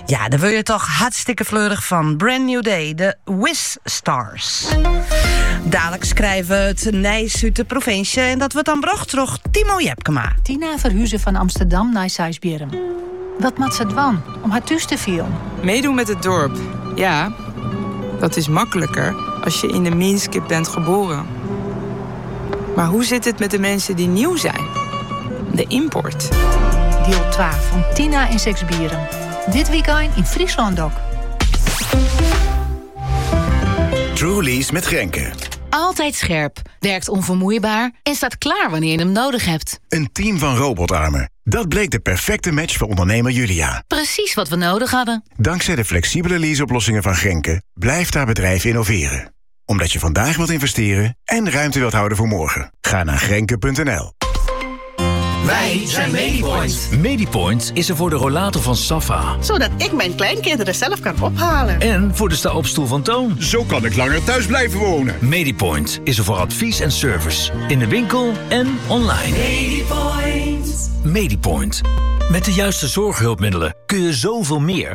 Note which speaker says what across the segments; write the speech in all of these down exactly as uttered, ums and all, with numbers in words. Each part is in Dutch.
Speaker 1: Ja, dan wil je toch hartstikke fleurig van Brand New Day, de Wiz Stars. Dadelijk schrijven we het Nijs uit de provincie en dat wordt dan bracht door Timo Jepkema.
Speaker 2: Tina verhuizen van Amsterdam naar Sijsbjerm. Wat maakt ze dwan om haar thuis te vielen?
Speaker 3: Meedoen met het dorp. Ja, dat is makkelijker als je in de Minsk bent geboren. Maar hoe zit het met de mensen die nieuw zijn? De import.
Speaker 2: Deel twee van Tina en Seksbierem. Dit weekend in Friesland ook.
Speaker 4: Truly's met Grenke.
Speaker 5: Altijd scherp, werkt onvermoeibaar en staat klaar wanneer je hem nodig hebt.
Speaker 4: Een team van robotarmen. Dat bleek de perfecte match voor ondernemer Julia.
Speaker 5: Precies wat we nodig hadden.
Speaker 4: Dankzij de flexibele leaseoplossingen van Grenke blijft haar bedrijf innoveren. Omdat je vandaag wilt investeren en ruimte wilt houden voor morgen. Ga naar grenke punt n l.
Speaker 6: Wij zijn Medipoint. Medipoint is er voor de rollator van Safa.
Speaker 7: Zodat ik mijn kleinkinderen zelf kan ophalen.
Speaker 6: En voor de sta-opstoel van Toon.
Speaker 8: Zo kan ik langer thuis blijven wonen.
Speaker 6: Medipoint is er voor advies en service. In de winkel en online.
Speaker 9: Medipoint.
Speaker 6: Medipoint. Met de juiste zorghulpmiddelen kun je zoveel meer.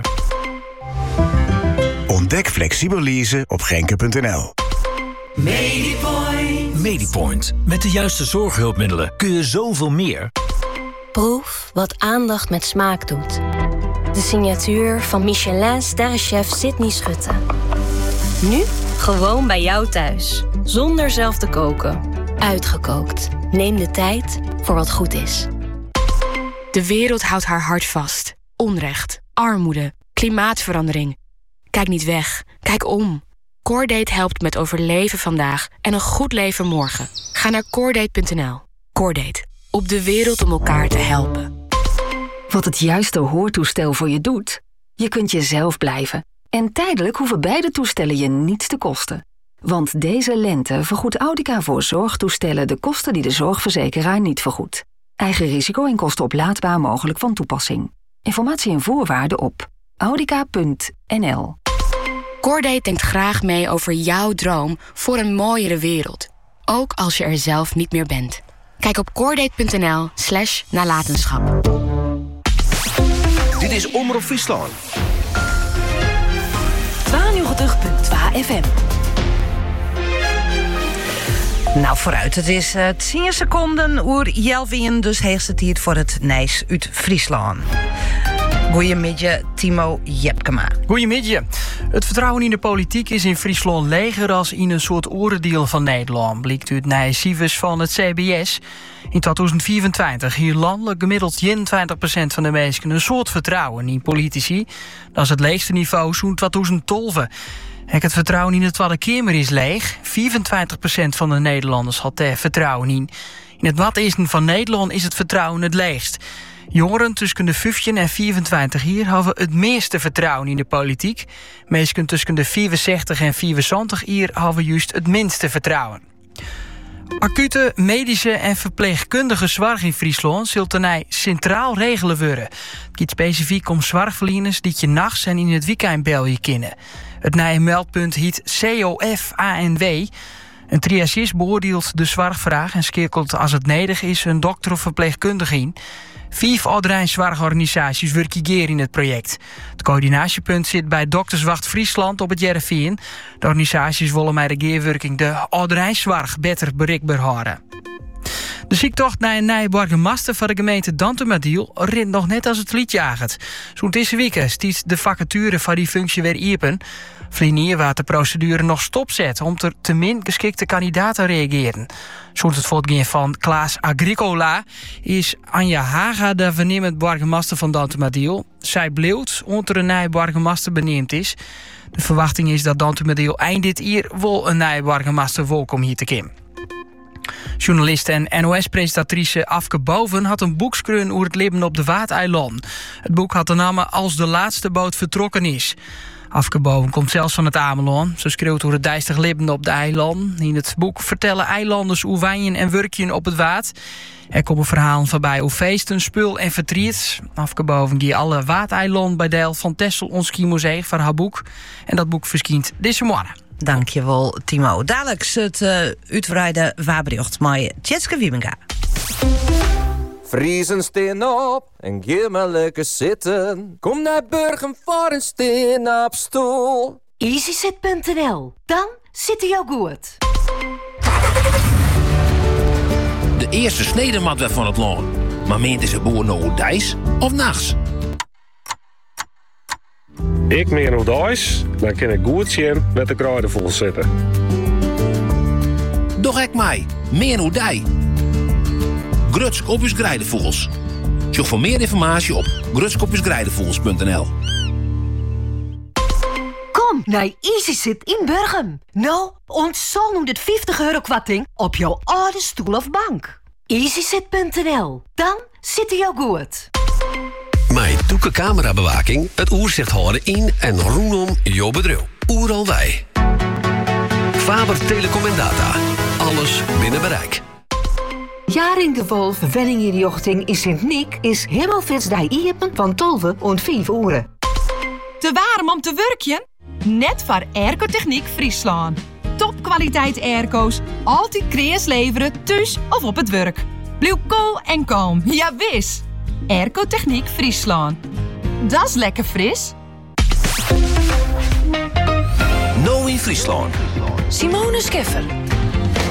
Speaker 4: Ontdek flexibel leasen op grenke punt n l.
Speaker 9: Medipoint.
Speaker 6: Medipoint. Met de juiste zorghulpmiddelen kun je zoveel meer.
Speaker 10: Proef wat aandacht met smaak doet. De signatuur van Michelin-sterrenchef Sydney Schutte. Nu gewoon bij jou thuis. Zonder zelf te koken. Uitgekookt. Neem de tijd voor wat goed is.
Speaker 11: De wereld houdt haar hart vast. Onrecht, armoede, klimaatverandering. Kijk niet weg, kijk om. Coordate helpt met overleven vandaag en een goed leven morgen. Ga naar coordate punt n l. Coordate. Op de wereld om elkaar te helpen.
Speaker 12: Wat het juiste hoortoestel voor je doet? Je kunt jezelf blijven. En tijdelijk hoeven beide toestellen je niets te kosten. Want deze lente vergoedt Audica voor zorgtoestellen de kosten die de zorgverzekeraar niet vergoedt. Eigen risico en kosten oplaadbaar mogelijk van toepassing. Informatie en voorwaarden op audica punt n l.
Speaker 11: Coordate denkt graag mee over jouw droom voor een mooiere wereld. Ook als je er zelf niet meer bent. Kijk op coordate punt n l slash nalatenschap.
Speaker 13: Dit is Omroep Friesland.
Speaker 12: tweeënnegentig punt twee F M.
Speaker 1: Nou, vooruit. Het is uh, tien seconden oer Jelvien, dus heegste tijd voor het Nijs uit Friesland. Goeiemiddag, Timo Jepkema.
Speaker 14: Goeiemiddag. Het vertrouwen in de politiek is in Friesland leger als in een soort oordeel van Nederland, blijkt uit nieuwe cijfers van het C B S. In tweeduizend vierentwintig hier landelijk gemiddeld eenentwintig procent van de mensen een soort vertrouwen in politici. Dat is het leegste niveau zo'n tweeduizend twaalf. Het vertrouwen in de Tweede Kamer is leeg. vierentwintig procent van de Nederlanders had er vertrouwen in. In het Waddesten van Nederland is het vertrouwen het leegst. Jongeren tussen de vijftien en vierentwintig hier hebben het meeste vertrouwen in de politiek. Mensen tussen de vierenzestig en vierenzwantig hier hebben juist het minste vertrouwen. Acute, medische en verpleegkundige zorg in Friesland zult tenij centraal regelen worden. Het gaat specifiek om zorgverleners die je nachts en in het weekend bellen kennen. Het nieuwe meldpunt heet C O F A N W. Een triagist beoordeelt de zorgvraag en schakelt als het nodig is een dokter of verpleegkundige in. Vijf ouderijnszorgorganisaties werken hier in het project. Het coördinatiepunt zit bij Dokterswacht Friesland op het Jereveen. De organisaties willen met de geerwerking de ouderijnszorg beter bereikbaar houden. De ziektocht naar een nieuwe burgemeester van de gemeente Dantemadiel rint nog net als het liedje jaagt. Zo'n deze week stiet de vacature van die functie weer open. Vlinier waar de procedure nog stopzet om er te min geschikte kandidaten te reageren. Zoals het voortgaan van Klaas Agricola is Anja Haga de vernemend burgemeester van Dantemadiel. Zij bleef onder een nieuwe burgemeester benoemd is. De verwachting is dat Dantemadiel eind dit jaar wel een nieuwe burgemeester welkom hier te komen. Journalist en N O S-presentatrice Afke Boven had een boek geschreven over het leven op de Waadeiland. Het boek had de naam Als de laatste boot vertrokken is. Afke Boven komt zelfs van het Ameland. Ze schreeuwt over het dijstig leven op de eiland. In het boek vertellen eilanders hoe wijnen en werkjen op het waad. Er komen verhalen voorbij over feesten, spul en verdriet. Afke Boven die alle Waadeiland bij deel van Texel ons Museum van haar boek. En dat boek verschijnt deze morgen.
Speaker 1: Dankjewel, Timo. Dadelijk het uh, uitgebreide waarbericht met Tjitske Wiebenga.
Speaker 15: Friesen steen op en ga maar lekker zitten. Kom naar Burgum voor een steen op stoel.
Speaker 16: easysit punt n l. Dan zit hij jou goed.
Speaker 6: De eerste snedemat werd van het land. Maar meent is het boer nou dijs of nachts?
Speaker 17: Ik meer nog dijs, dan kan ik goed zien met de kruiden vol zitten.
Speaker 6: Doch ik mij, meer hoe dij. Grutsk op uw Grijdevoegels. Zoek voor meer informatie op grutsk op uw grijdevoegels punt n l.
Speaker 16: Kom naar easysit in Burgum. Nou, ontzol nu dit vijftig euro kwarting op jouw oude stoel of bank. easysit punt n l. Dan zit hij jou goed.
Speaker 18: Met doeke camerabewaking het oerzicht houden in en rondom jouw bedrijf. Oeral wij. Faber Telecom en Data. Alles binnen bereik.
Speaker 16: Jaring de Wolf Wenningenjochting in Sint-Niek is Hemelfits die iepen van tolve en vijf uren.
Speaker 19: Te warm om te werkjen? Net voor Airco-Techniek Friesland. Topkwaliteit airco's, altijd kreas leveren, thuis of op het werk. Blijf cool en kalm, ja wis. Airco-Techniek Friesland. Dat is lekker fris.
Speaker 13: Nou in Friesland.
Speaker 5: Simone Scheffer.